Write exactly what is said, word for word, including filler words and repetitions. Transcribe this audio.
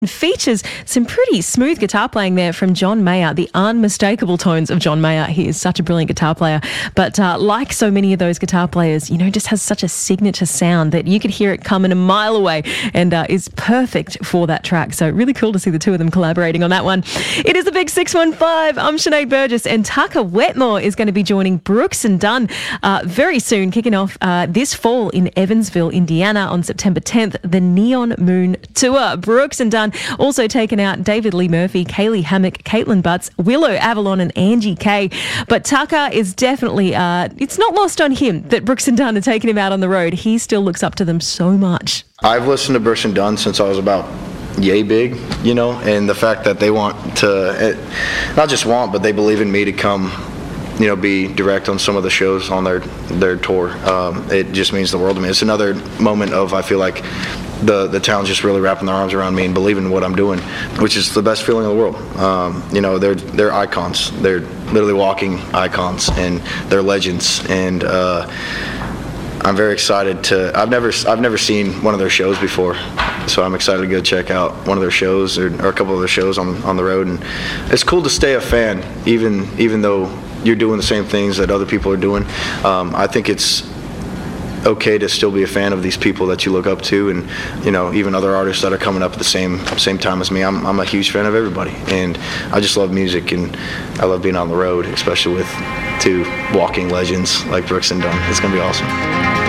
Features some pretty smooth guitar playing there from John Mayer, the unmistakable tones of John Mayer. He is such a brilliant guitar player, but uh, like so many of those guitar players, you know, just has such a signature sound that you could hear it coming a mile away and uh, is perfect for that track. So really cool to see the two of them collaborating on that one. It is a big six one five. I'm Sinead Burgess, and Tucker Wetmore is going to be joining Brooks and Dunn uh, very soon, kicking off uh, this fall in Evansville, Indiana on September tenth, the Neon Moon Tour. Brooks and Dunn also taken out David Lee Murphy, Kaylee Hammock, Caitlin Butts, Willow Avalon and Angie Kay. But Tucker is definitely, uh, it's not lost on him that Brooks and Dunn are taking him out on the road. He still looks up to them so much. I've listened to Brooks and Dunn since I was about yay big, you know, and the fact that they want to, it, not just want, but they believe in me to come, you know, be direct on some of the shows on their their tour. Um, it just means the world to me. It's another moment of, I feel like, the the town's just really wrapping their arms around me and believing in what I'm doing, which is the best feeling in the world. Um, you know, they're they're icons. They're literally walking icons, and they're legends. And uh, I'm very excited to. I've never I've never seen one of their shows before, so I'm excited to go check out one of their shows or, or a couple of their shows on on the road. And it's cool to stay a fan, even even though you're doing the same things that other people are doing. Um, I think it's okay to still be a fan of these people that you look up to, and you know, even other artists that are coming up at the same same time as me. I'm I'm a huge fan of everybody, and I just love music, and I love being on the road, especially with two walking legends like Brooks and Dunn. It's gonna be awesome.